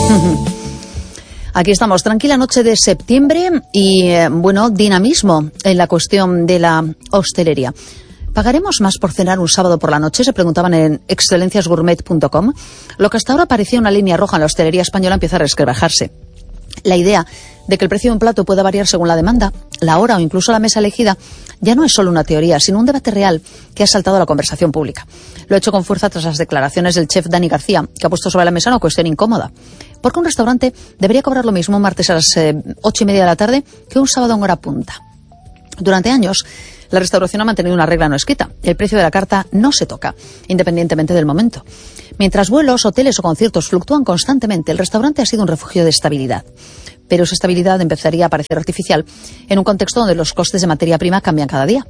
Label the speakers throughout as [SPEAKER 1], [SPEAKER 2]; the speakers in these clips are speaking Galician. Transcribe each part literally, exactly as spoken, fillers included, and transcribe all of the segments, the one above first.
[SPEAKER 1] Aquí estamos, tranquila noche de septiembre y, eh, bueno, dinamismo en la cuestión de la hostelería. ¿Pagaremos más por cenar un sábado por la noche? Se preguntaban en excelencias gourmet punto com. Lo que hasta ahora parecía una línea roja en la hostelería española empieza a resquebrajarse. La idea de que el precio de un plato pueda variar según la demanda, la hora o incluso la mesa elegida, ya no es solo una teoría, sino un debate real que ha saltado a la conversación pública. Lo ha hecho con fuerza tras las declaraciones del chef Dani García, que ha puesto sobre la mesa una cuestión incómoda. ¿Por qué un restaurante debería cobrar lo mismo un martes a las eh, ocho y media de la tarde que un sábado en hora punta? Durante años, la restauración ha mantenido una regla no escrita. El precio de la carta no se toca, independientemente del momento. Mientras vuelos, hoteles o conciertos fluctúan constantemente, el restaurante ha sido un refugio de estabilidad. Pero esa estabilidad empezaría a parecer artificial en un contexto donde los costes de materia prima cambian cada día.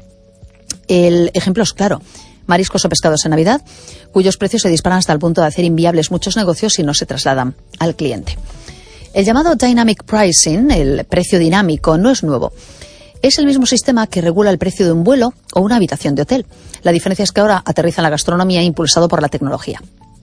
[SPEAKER 1] El ejemplo es claro. Mariscos o pescados en Navidad, cuyos precios se disparan hasta el punto de hacer inviables muchos negocios si no se trasladan al cliente. El llamado Dynamic Pricing, el precio dinámico, no es nuevo. Es el mismo sistema que regula el precio de un vuelo o una habitación de hotel. La diferencia es que ahora aterriza en la gastronomía impulsado por la tecnología.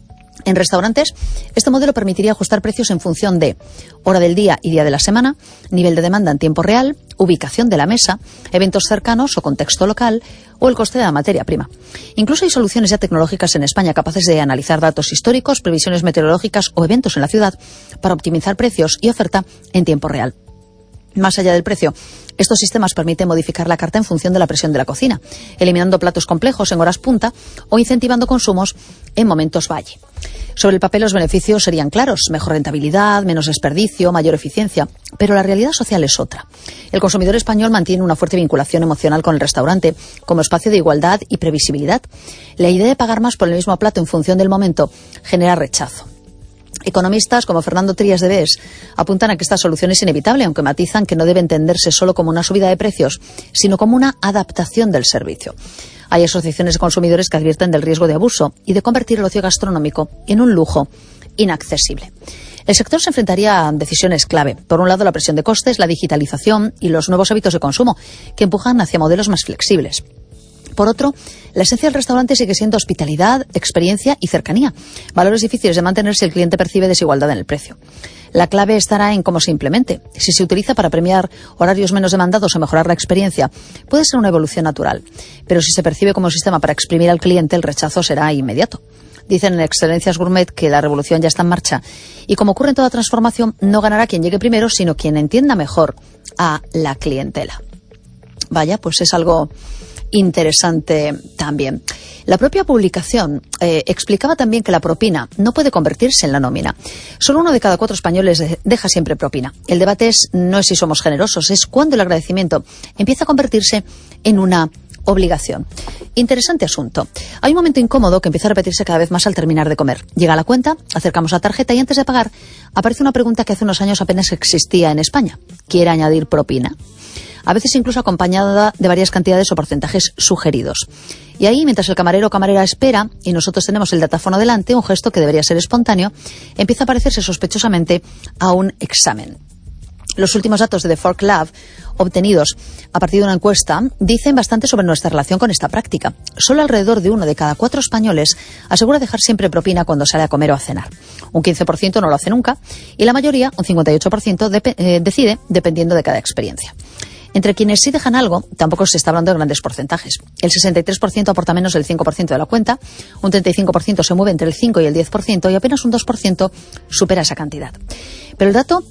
[SPEAKER 1] En restaurantes, este modelo permitiría ajustar precios en función de hora del día y día de la semana, nivel de demanda en tiempo real, ubicación de la mesa, eventos cercanos o contexto local, o el coste de la materia prima. Incluso hay soluciones ya tecnológicas en España capaces de analizar datos históricos, previsiones meteorológicas o eventos en la ciudad para optimizar precios y oferta en tiempo real. Más allá del precio, estos sistemas permiten modificar la carta en función de la presión de la cocina, eliminando platos complejos en horas punta o incentivando consumos en momentos valle. Sobre el papel los beneficios serían claros, mejor rentabilidad, menos desperdicio, mayor eficiencia, pero la realidad social es otra. El consumidor español mantiene una fuerte vinculación emocional con el restaurante como espacio de igualdad y previsibilidad. La idea de pagar más por el mismo plato en función del momento genera rechazo. Economistas como Fernando Trías de Bes apuntan a que esta solución es inevitable, aunque matizan que no debe entenderse solo como una subida de precios, sino como una adaptación del servicio. Hay asociaciones de consumidores que advierten del riesgo de abuso y de convertir el ocio gastronómico en un lujo inaccesible. El sector se enfrentaría a decisiones clave. Por un lado, la presión de costes, la digitalización y los nuevos hábitos de consumo, que empujan hacia modelos más flexibles. Por otro, la esencia del restaurante sigue siendo hospitalidad, experiencia y cercanía, valores difíciles de mantener si el cliente percibe desigualdad en el precio. La clave estará en cómo se implemente. Si se utiliza para premiar horarios menos demandados o mejorar la experiencia, puede ser una evolución natural. Pero si se percibe como un sistema para exprimir al cliente, el rechazo será inmediato. Dicen en Excelencias Gourmet que la revolución ya está en marcha y, como ocurre en toda transformación, no ganará quien llegue primero, sino quien entienda mejor a la clientela. Vaya, pues es algo interesante también. La propia publicación eh, explicaba también que la propina no puede convertirse en la nómina. Solo uno de cada cuatro españoles deja siempre propina. El debate es, no es si somos generosos, es cuando el agradecimiento empieza a convertirse en una obligación. Interesante asunto. Hay un momento incómodo que empieza a repetirse cada vez más al terminar de comer. Llega la cuenta, acercamos la tarjeta y antes de pagar aparece una pregunta que hace unos años apenas existía en España. ¿Quiere añadir propina? A veces incluso acompañada de varias cantidades o porcentajes sugeridos. Y ahí, mientras el camarero o camarera espera y nosotros tenemos el datáfono delante, un gesto que debería ser espontáneo, empieza a parecerse sospechosamente a un examen. Los últimos datos de The Fork Lab, obtenidos a partir de una encuesta, dicen bastante sobre nuestra relación con esta práctica. Solo alrededor de uno de cada cuatro españoles asegura dejar siempre propina cuando sale a comer o a cenar. Un quince por ciento no lo hace nunca y la mayoría, un cincuenta y ocho por ciento, de, eh, decide dependiendo de cada experiencia. Entre quienes sí dejan algo, tampoco se está hablando de grandes porcentajes. El sesenta y tres por ciento aporta menos del cinco por ciento de la cuenta, un treinta y cinco por ciento se mueve entre el cinco y el diez por ciento y apenas un dos por ciento supera esa cantidad. Pero el dato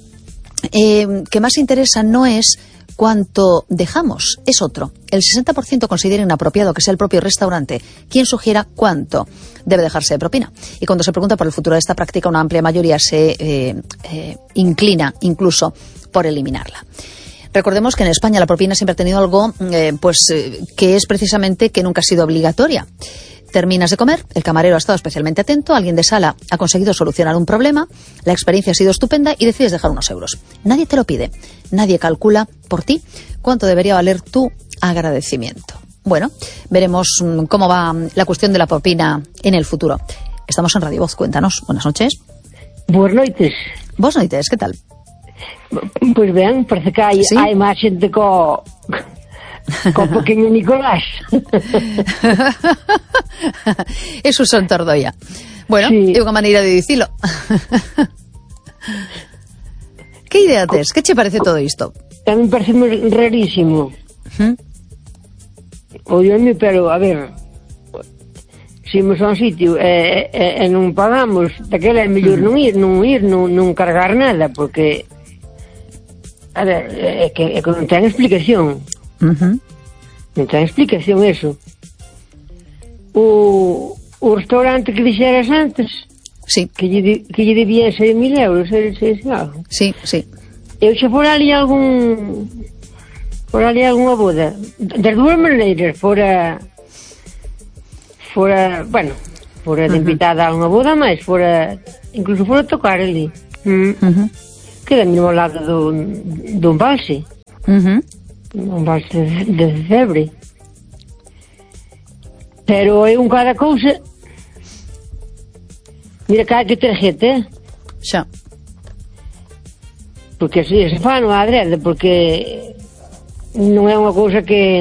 [SPEAKER 1] eh, que más interesa no es cuánto dejamos, es otro. El sesenta por ciento considera inapropiado que sea el propio restaurante quien sugiera cuánto debe dejarse de propina. Y cuando se pregunta por el futuro de esta práctica, una amplia mayoría se eh, eh, inclina incluso por eliminarla. Recordemos que en España la propina siempre ha tenido algo eh, pues eh, que es precisamente que nunca ha sido obligatoria. Terminas de comer, el camarero ha estado especialmente atento, alguien de sala ha conseguido solucionar un problema, la experiencia ha sido estupenda y decides dejar unos euros. Nadie te lo pide, nadie calcula por ti cuánto debería valer tu agradecimiento. Bueno, veremos cómo va la cuestión de la propina en el futuro. Estamos en Radio Voz, cuéntanos. Buenas noches.
[SPEAKER 2] Buenas noches.
[SPEAKER 1] Buenas noches, ¿qué tal?
[SPEAKER 2] Pois ben, parece que hai, ¿sí? hai máis xente co, co pequeño Nicolás.
[SPEAKER 1] Eso son Tordoia. Bueno, sí. É unha maneira de dicilo. Que idea tes? Que che parece todo isto?
[SPEAKER 2] A mí parece rarísimo.
[SPEAKER 1] ¿Mm?
[SPEAKER 2] Oiame, pero, a ver, se imos a un sitio e, e, e non pagamos, daquela é mellor non ir, non ir, non, non cargar nada, porque, a ver, é que, é que non ten explicación.
[SPEAKER 1] Uh-huh.
[SPEAKER 2] Non ten explicación eso. O, o restaurante que dixeras antes,
[SPEAKER 1] sí,
[SPEAKER 2] que lle, que lle debía seis mil euros, seis, seis, algo.
[SPEAKER 1] Sí, sí.
[SPEAKER 2] Eu xa fora ali algún... fora ali alguna boda. Das dúas maneiras, fora... fora, bueno, fora de invitada a unha boda, mas fora... incluso fora tocar ali. Mm.
[SPEAKER 1] Uh-huh.
[SPEAKER 2] Queda mesmo ao lado do, do embalse.
[SPEAKER 1] Uh-huh.
[SPEAKER 2] Un embalse de, de febre. Pero é un cada cousa... Mira que hai que ter gente, eh?
[SPEAKER 1] Xa.
[SPEAKER 2] Porque se, se fa non é adrede, porque non é unha cousa que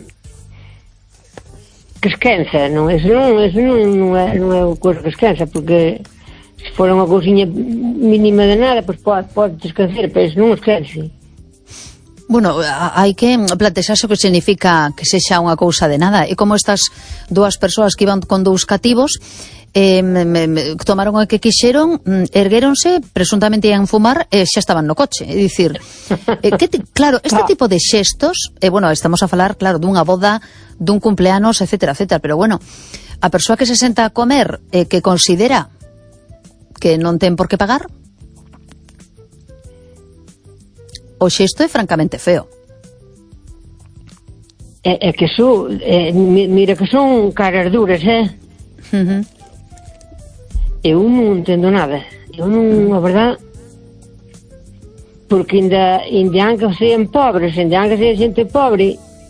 [SPEAKER 2] que esquenza, non? Eso non, eso non, non, é, non é unha cousa que esquenza, porque se for unha cousinha mínima de nada, pois pues pode, pode esquecer, pero eso non esquence.
[SPEAKER 1] Bueno, hai que plantexarse o que significa que sexa unha cousa de nada. E como estas dúas persoas que iban con dous cativos eh, me, me, tomaron o que quixeron, erguéronse, presuntamente ian fumar e xa estaban no coche. É dicir, eh, que ti, claro, este tipo de xestos, eh, bueno, estamos a falar, claro, dunha boda, dun cumpleanos, etcétera, etcétera, pero bueno, a persoa que se senta a comer e eh, que considera que non ten por que pagar, o xesto é francamente feo.
[SPEAKER 2] É, é que son, é, mira que son caras duras, eh?
[SPEAKER 1] Uh-huh.
[SPEAKER 2] Eu non entendo nada. Eu non, a verdad, porque ainda, ainda han que sean pobres, ainda han que sean xente pobre,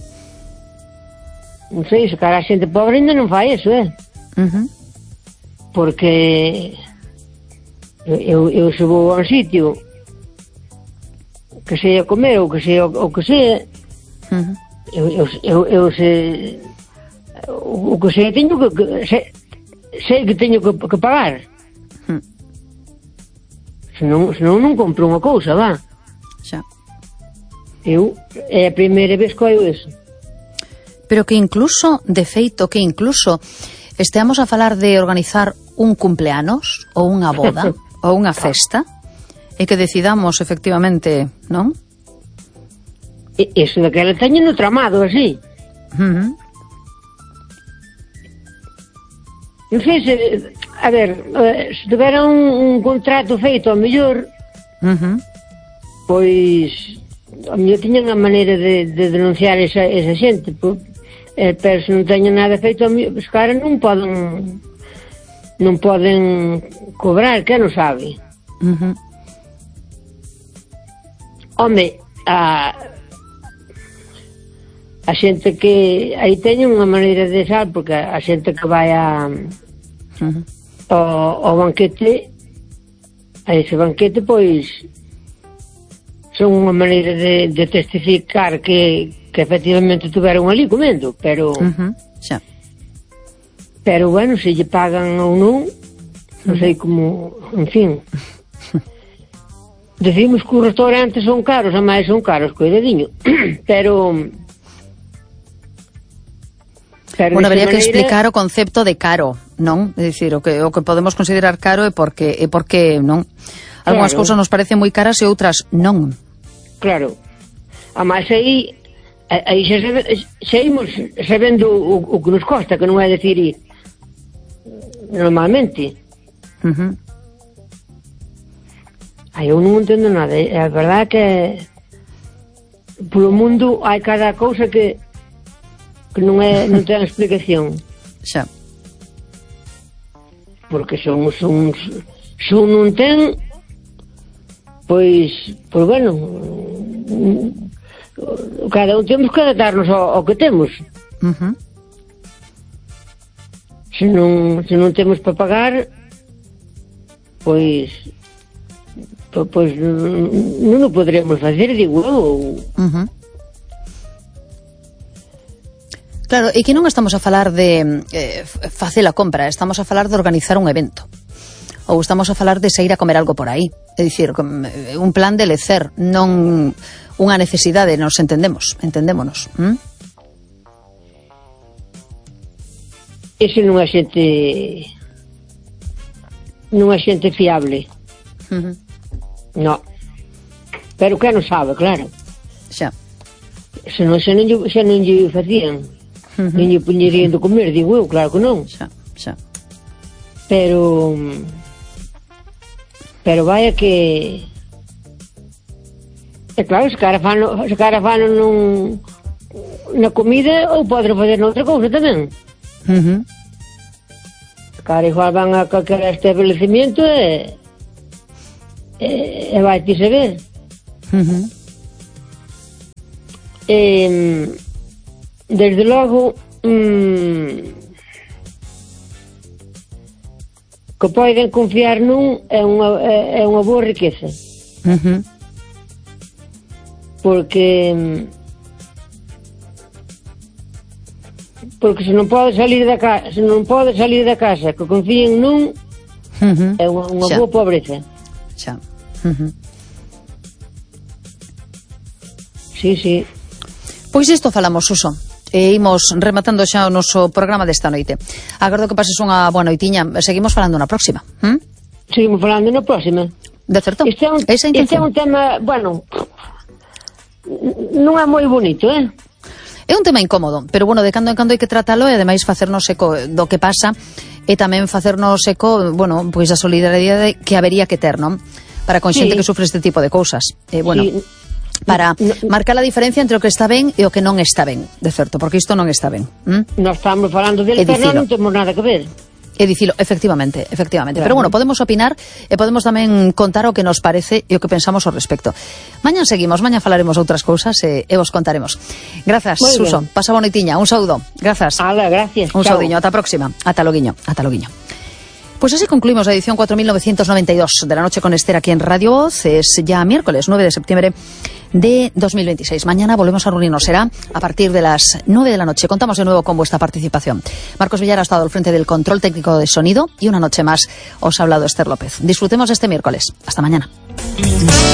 [SPEAKER 2] non sei, se cara a xente pobre ainda non fai eso, eh?
[SPEAKER 1] Uh-huh.
[SPEAKER 2] Porque eu, eu se vou a un sitio que sei a comer ou que sei o, o que sei, uh-huh. eu, eu, eu, eu se o, o que sei teño que, que sei, sei que teño que, que pagar. Uh-huh. senón, senón non compro unha cousa, va.
[SPEAKER 1] Xa.
[SPEAKER 2] Eu é a primeira vez que oio eso.
[SPEAKER 1] Pero que incluso, de feito, que incluso esteamos a falar de organizar un cumpleanos ou unha boda ou unha festa e que decidamos efectivamente, non?
[SPEAKER 2] E, eso daquela teño no tramado así.
[SPEAKER 1] Uh-huh.
[SPEAKER 2] Non sei se, a ver, se tivera un, un contrato feito ao mellor,
[SPEAKER 1] uh-huh.
[SPEAKER 2] pois ao mellor tiñan a maneira de, de denunciar esa, esa xente, po, eh, pero se non teñen nada feito, os caras non poden non poden cobrar, que non sabe.
[SPEAKER 1] Uh-huh.
[SPEAKER 2] Home, a a xente que aí teñen unha maneira de sal, porque a xente que vai a uh-huh. ao, ao banquete, a ese banquete, pois son unha maneira de, de testificar que, que efectivamente tuveron ali comendo, pero
[SPEAKER 1] uh-huh. Xa.
[SPEAKER 2] Pero bueno, se lle pagan ou non, non sei como, en fin. Decimos que os restaurantes son caros, a máis son caros, coidadiño, pero... pero
[SPEAKER 1] bueno, habería
[SPEAKER 2] maneira...
[SPEAKER 1] que explicar o concepto de caro, non? É dicir, o que, o que podemos considerar caro é porque, é porque non? Algúas claro. cousas nos parecen moi caras e outras non.
[SPEAKER 2] Claro. A máis aí, aí xa, xa imos sabendo o, o que nos costa, que non é decir normalmente.
[SPEAKER 1] Uh-huh.
[SPEAKER 2] Ai, eu non entendo nada. É a verdade que polo mundo hai cada cousa que que non é non ten explicación.
[SPEAKER 1] Xa.
[SPEAKER 2] Porque son uns son non ten, pois pois bueno, cada un temos que adaptarnos ao, ao que temos.
[SPEAKER 1] Uh-huh.
[SPEAKER 2] Se non se non temos para pagar, pois pois non o poderemos facer, digo eu.
[SPEAKER 1] Uh-huh. Claro, e que non estamos a falar de eh, facer a compra, estamos a falar de organizar un evento, ou estamos a falar de sair a comer algo por aí. É dicir, un plan de lecer, non unha necesidade, nos entendemos, entendémonos. ¿Mm?
[SPEAKER 2] Ese non é xente non é xente fiable.
[SPEAKER 1] Uh-huh.
[SPEAKER 2] No. Pero que non sabe, claro.
[SPEAKER 1] Xa.
[SPEAKER 2] Se non, se non, se non lle facían, uh-huh. non lle poñerían de comer, digo eu, claro que non.
[SPEAKER 1] Xa, xa.
[SPEAKER 2] Pero pero vaya que é claro, se cara fan, se cara fan nun, na comida ou poden fazer noutra cousa tamén.
[SPEAKER 1] Uh-huh.
[SPEAKER 2] Se cara igual van a calquer establecimiento e e, e vai te saber.
[SPEAKER 1] Uh-huh.
[SPEAKER 2] E, desde logo mmm, que poden confiar nun é unha, é, é unha boa riqueza.
[SPEAKER 1] Uh-huh.
[SPEAKER 2] Porque porque se non pode salir da casa, se non pode salir da casa que confíen nun, uh-huh. é unha, unha boa pobreza.
[SPEAKER 1] Xa. Uh-huh.
[SPEAKER 2] Sí, sí.
[SPEAKER 1] Pois isto falamos, Suso. E imos rematando xa o noso programa desta noite. Agardo que pases unha boa noitiña. Seguimos falando na próxima. ¿Mm?
[SPEAKER 2] Seguimos falando na próxima.
[SPEAKER 1] De certo.
[SPEAKER 2] Este é un, este é un tema, bueno, non é moi bonito, eh?
[SPEAKER 1] É un tema incómodo, pero bueno, de cando en cando hai que tratalo e ademais facernos eco do que pasa e tamén facernos eco, bueno, pois a solidariedade que habería que ter, non? Para con xente sí. que sufre este tipo de cousas. E bueno... Sí. Para marcar a diferencia entre o que está ben e o que non está ben, de certo, porque isto non está ben. ¿Mm?
[SPEAKER 2] Nós estamos falando del terreno, non temos nada que ver.
[SPEAKER 1] E dicilo, efectivamente, efectivamente. Claro. Pero bueno, podemos opinar e podemos tamén contar o que nos parece e o que pensamos ao respecto. Mañan seguimos, mañan falaremos outras cousas e, e vos contaremos. Grazas, Suso. Pasa boa noitiña, un saúdo. Grazas.
[SPEAKER 2] Ala, gracias.
[SPEAKER 1] Un saudiño, ata a próxima. Ata loguiño, ata loguiño. Pues así concluimos la edición cuatro mil novecientos noventa y dos de la noche con Esther aquí en Radio Voz. Es ya miércoles nueve de septiembre de dos mil veintiséis. Mañana volvemos a reunirnos. Será a partir de las nueve de la noche. Contamos de nuevo con vuestra participación. Marcos Villar ha estado al frente del control técnico de sonido y una noche más os ha hablado Esther López. Disfrutemos este miércoles. Hasta mañana.